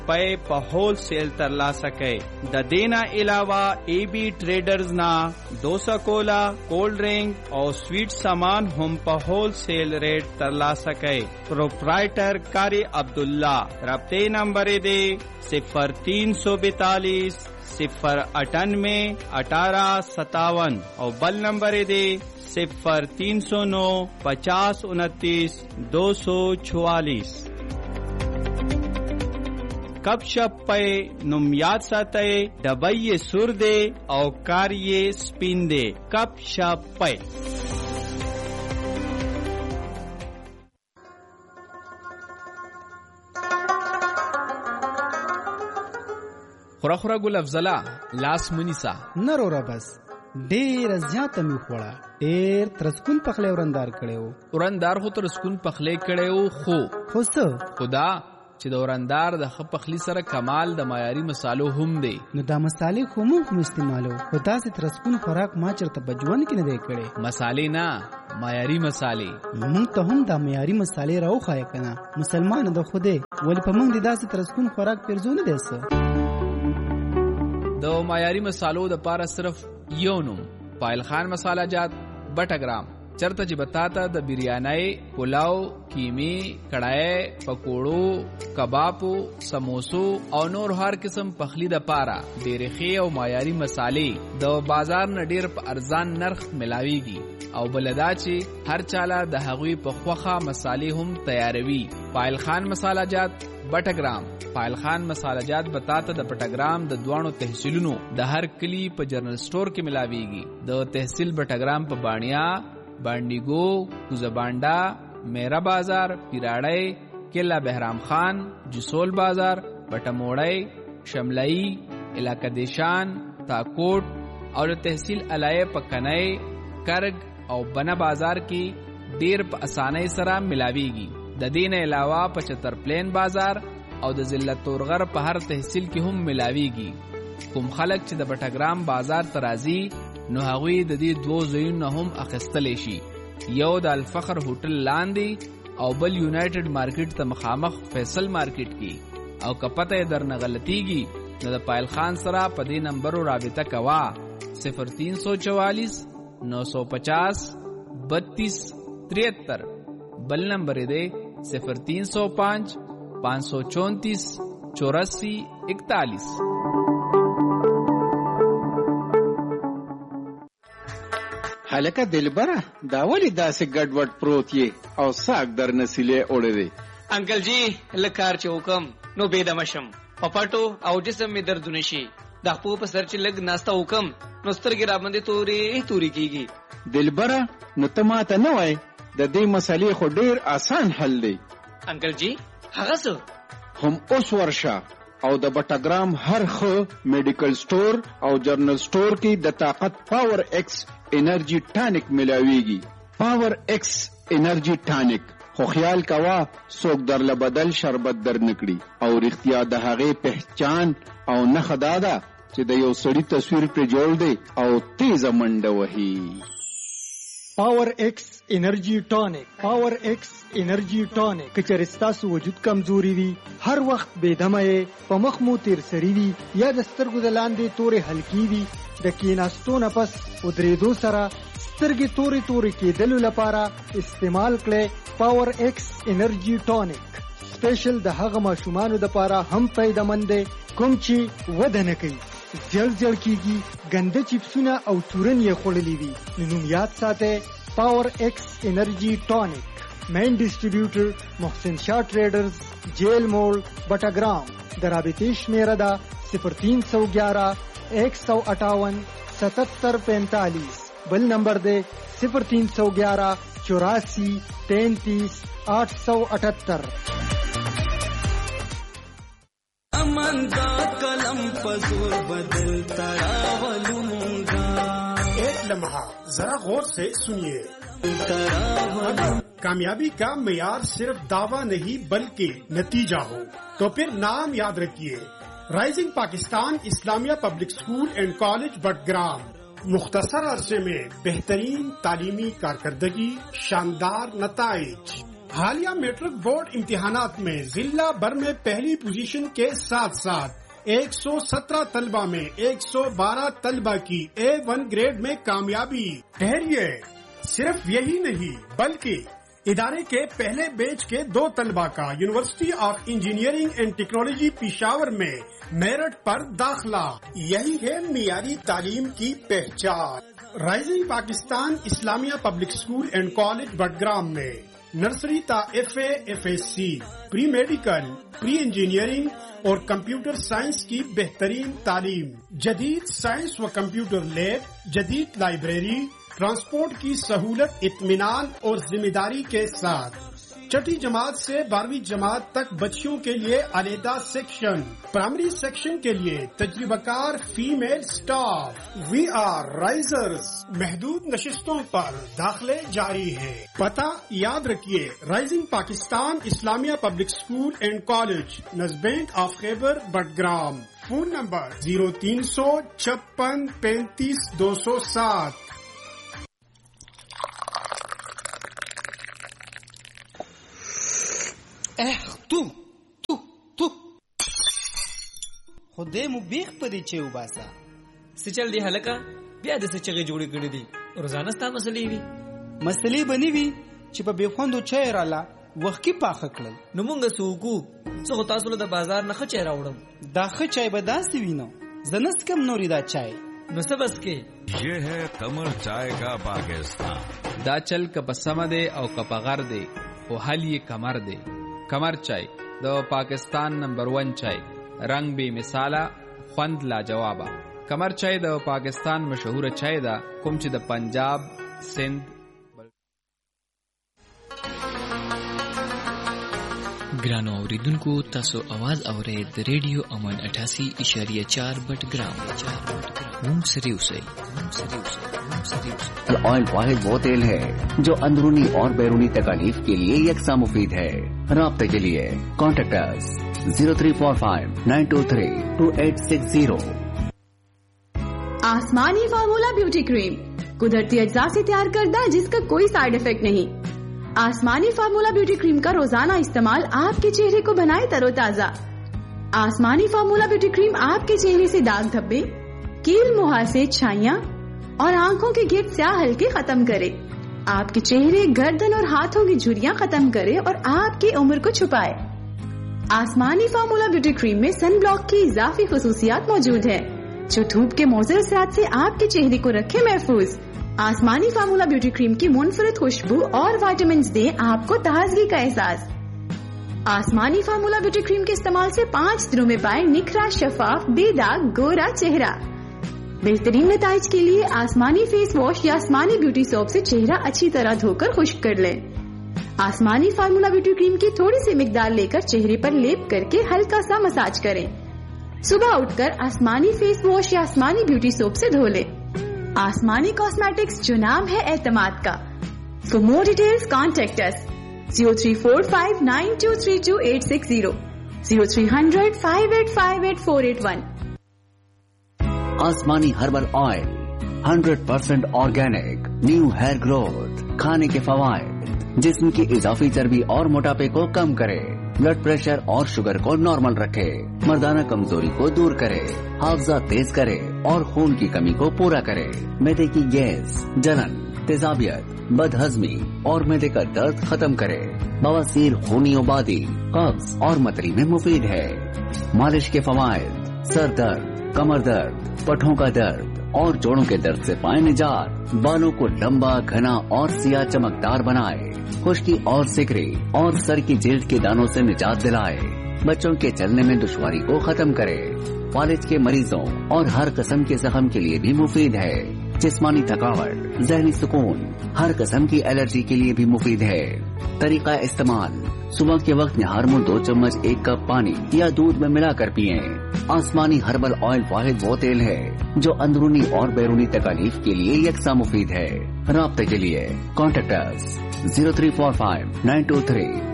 پے په هول سیل ترلاسه کئ. د دینا علاوه AB ټریډرز نا 200 کولا کولډ ډرینک او سویټ سامان هم په هول سیل ریټ ترلاسه کئ. پروپرائٹر قاری عبداللہ. رابطے نمبر دے 0342 098 1857 اور بل نمبر دے 0309 50 29 244. کب شپ پے نم یاد ساتے ڈبئی سر دے او کاریے سپین دے. کب شپ پے. خورا ګل افضلا لاس منیسا نرورا بس ډیر زیاته می خوړه. ډیر ترسکون پخله ورندار کړو. ورندار خو ترسکون پخله کړو خو خدا چې د ورندار د خپخلی سره کمال د معیاري مصالو هم دی. نو دا مصالې خو موږ استعمالو. خدا سي ترسکون خوراک ما چرته بجوان کې نه دی کړي. مصالې نه معیاري مصالې. موږ ته هم دا معیاري مصالې راوخای کنه. مسلمان د خوده ولې په موږ د داسې ترسکون خوراک پرځونه دی سه. د معیاري مصالو د پاره صرف یو نوم پایل خان مساله جات بټګرام چرته چې بتاتا د بریانای پلاو کیمی کڑای پکوړو کبابو سموسو او نور هر قسم پخلی د پاره ډېرې ښې او معیاري مصالې د بازار نه ډېر په ارزان نرخ ملاويږي او بلدا چې هر چاله د هغوی په خوخه مصالې هم تیاروي. پایل خان مساله جات بټګرام. پایل خان مساله جات بتاته د بټګرام د دوانو تحصیلونو د هر کلی په جنرال سٹور کې ملاويږي. د تحصیل بټګرام په بانیا بانډیګو کوزبانډا میرا بازار پیراړی کلا بهرام خان جسول بازار بټموړی شملئی علاقہ دیشان تاکوټ او د تحصیل علایه پکنای کرګ او بنا بازار کې ډیر په اسانۍ سره ملاويږي. د دین علاوه 75 پلین بازار او د ضلع تورغر په هر تحصیل کې هم ملاويږي. کوم خلک چې د بټګرام بازار ترازی نو هغوی د دې دوه ځایونو هم اخیستلی شي. یو د الفخر هوټل لاندې او بل یونایټډ مارکیټ ته مخامخ فیصل مارکیټ کې. او که پته یې درنه غلطیږي نو د پایل خان سره په دې نمبرو رابطه کوه 0344 950 32 73. بل نمبر دے 0305 534 84 41. حلقه دلبره دا ولی داسې ګډوډ پروت یې او ساک در نسیلې اوړې دی. انکل جی لکار چې حکم نو بيدمشم پپاټو او جسم می دردونه شي. د خپل په سر چې لګ ناستا حکم نو سترګې را باندې توري کیږي. دلبره نو ته ماته نه وای د دې مسلې خو ډیر آسان حل دی. انکل جی هغه څه هم اوس ورشه او د بټګرام هر خو میډیکل سٹور او جرنل سٹور کې د طاقت پاور ایکس انرژي ټانک ملاويږي. پاور ایکس انرژي ټانک خو خیال کوا څوک در لبدل شربت در نکړي او رښتیا د هغه پہچان او نه خدادا چې د یو سړی تصویر پر جوړ دی او تیز منډه وهي. پاور ایکس انرژي ټانک. پاور ایکس انرژي ټانک کچر ستاسو وجود کمزوري وي هر وخت بے دمه په مخ مو تیر سری وي یا د سترګو د لاندې تورې هلکی وي د کیناستو نه پس ودریدو سره سترګې تورې کېدلو لپاره استعمال کړئ پاور ایکس انرژي ټانک. سپیشل د هغه ماشومانو لپاره هم پیدامند دی کوم چې وده نه کوي جل کیږي ګنده چپسونه او چورن یې خوړلې وي. نوم یاد ساتئ پاور ایکس انرژي ټانک. مین ډیسټریبیوټر محسن شاه ټریډرز جیل موړ بټګرام. د رابطې شمیره ده 0311 158 7745. بل نمبر دے 0311 84 33 878. امن دا کلم پزور بدلتا راولونگا. ایک لمحہ ذرا غور سے سنیے. کامیابی کا معیار صرف دعویٰ نہیں بلکہ نتیجہ ہو تو پھر نام یاد رکھیے رائزنگ پاکستان اسلامیہ پبلک اسکول اینڈ کالج بٹگرام. مختصر عرصے میں بہترین تعلیمی کارکردگی، شاندار نتائج، حالیہ میٹرک بورڈ امتحانات میں ضلع بھر میں پہلی پوزیشن کے ساتھ ساتھ 117 طلبہ میں 112 طلبہ کی A1 گریڈ میں کامیابی. ٹھہریے، صرف یہی نہیں بلکہ ادارے کے پہلے بیچ کے 2 طلبہ کا یونیورسٹی آف انجینئرنگ اینڈ ٹیکنالوجی پشاور میں میرٹ پر داخلہ. یہی ہے معیاری تعلیم کی پہچان. رائزنگ پاکستان اسلامیہ پبلک اسکول اینڈ کالج بٹگرام میں نرسری تا FA FSC پری میڈیکل پری انجینئرنگ اور کمپیوٹر سائنس کی بہترین تعلیم. جدید سائنس و کمپیوٹر لیب، جدید لائبریری، ٹرانسپورٹ کی سہولت، اطمینان اور ذمہ داری کے ساتھ. چھٹی جماعت سے 12ویں جماعت تک بچیوں کے لیے علیحدہ سیکشن. پرائمری سیکشن کے لیے تجربہ کار فیمیل سٹاف. وی آر رائزرز. محدود نشستوں پر داخلے جاری ہیں. پتہ یاد رکھیے، رائزنگ پاکستان اسلامیہ پبلک اسکول اینڈ کالج، نزبینک آف خیبر بٹگرام. فون نمبر 0356 35 207. تو خدای مو بیخ پدې چې وباسا سچل دی هلکا بیا د سچغه جوړې کړې دي. روزانه ستا مسلې وي، مسلې بنی وي چې په بیخوندو چای رااله وخت کې پاخه کړل. نو مونږ سوکو څه تاسو له بازار نه خچې راوړم. دا ښه چای به داسې وینو زنس کم نوري دا چای نو څه بس کې. یہ ہے قمر چائے کا پاکستان. دا چل که په سمه دی او که په غر دی خو حل یې کمر دی. کمر چای د پاکستان نمبر 1 چای، رنگ بے مثاله، خوند لاجوابه. کمر چای د پاکستان مشهور چای ده کوم چې د پنجاب، سندھ. ګرانو اوریدونکو، تاسو आवाज اورئ د ریډیو امن 88.4 بټګرام. مونږ سره اوسئ. آئل واحد وہ تیل ہے جو اندرونی اور بیرونی تکالیف کے لیے یکساں مفید ہے. رابطے کے لیے کانٹیکٹ اس 0345 923 2860. آسمانی فارمولا بیوٹی کریم قدرتی اجزاء سے تیار کردہ جس کا کوئی سائیڈ افیکٹ نہیں. آسمانی فارمولا بیوٹی کریم کا روزانہ استعمال آپ کے چہرے کو بنائے تر و تازہ. آسمانی فارمولا بیوٹی کریم آپ کے چہرے سے داغ دھبے، کیل مہاسے، چھائیاں اور آنکھوں کے گرد سیاہ ہلکے ختم کرے. آپ کے چہرے، گردن اور ہاتھوں کی جھریاں ختم کرے اور آپ کی عمر کو چھپائے. آسمانی فارمولا بیوٹی کریم میں سن بلاک کی اضافی خصوصیات موجود ہیں جو دھوپ کے مضر اثرات سے آپ کے چہرے کو رکھے محفوظ. آسمانی فارمولا بیوٹی کریم کی منفرد خوشبو اور وائٹامنز دیں آپ کو تازگی کا احساس. آسمانی فارمولا بیوٹی کریم کے استعمال سے 5 دنوں میں پائیں نکھرا، شفاف، بے داغ، گورا چہرہ. بہترین نتائج کے لیے آسمانی فیس واش یا آسمانی بیوٹی سوپ سے چہرہ اچھی طرح دھو کر خشک کر لیں. آسمانی فارمولا بیوٹی کریم کی تھوڑی سی مقدار لے کر چہرے پر لیپ کر کے ہلکا سا مساج کریں. صبح اٹھ کر آسمانی فیس واش یا آسمانی بیوٹی سوپ سے دھو لیں. آسمانی کاسمیٹکس، جو نام ہے اعتماد کا. فار مور ڈیٹیلز کانٹیکٹ اس 0345 9232 860 0300 5858 481. آسمانی ہربل آئل 100% آرگینک، نیو ہیئر گروتھ. کھانے کے فوائد: جسم کی اضافی چربی اور موٹاپے کو کم کرے، بلڈ پریشر اور شوگر کو نارمل رکھے، مردانہ کمزوری کو دور کرے، حافظہ تیز کرے اور خون کی کمی کو پورا کرے، معدے کی گیس، جلن، تیزابیت، بد ہضمی اور معدے کا درد ختم کرے، بواسیر، خونی آبادی، قبض اور متلی میں مفید ہے. مالش کے فوائد: سر درد، کمر درد، پٹھوں کا درد اور جوڑوں کے درد سے پائیں نجات. بالوں کو لمبا، گھنا اور سیاہ چمکدار بنائے، خشکی اور سکری اور سر کی جلد کے دانوں سے نجات دلائے، بچوں کے چلنے میں دشواری کو ختم کرے، فالج کے مریضوں اور ہر قسم کے زخم کے لیے بھی مفید ہے. جسمانی تھکاوٹ، ذہنی سکون، ہر قسم کی الرجی کے لیے بھی مفید ہے. طریقہ استعمال: صبح کے وقت نہار منہ 2 چمچ 1 کپ پانی یا دودھ میں ملا کر پئیں. آسمانی ہربل آئل واحد وہ تیل ہے جو اندرونی اور بیرونی تکالیف کے لیے یکساں مفید ہے. رابطے کے لیے کانٹیکٹ اس 0345 923